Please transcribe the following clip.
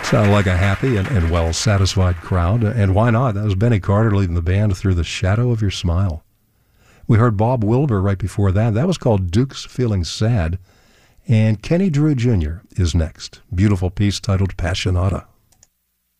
Sounded like a happy and well-satisfied crowd. And why not? That was Benny Carter leading the band through the shadow of your smile. We heard Bob Wilber right before that. That was called Duke's Feeling Sad. And Kenny Drew Jr. is next. Beautiful piece titled Passionata.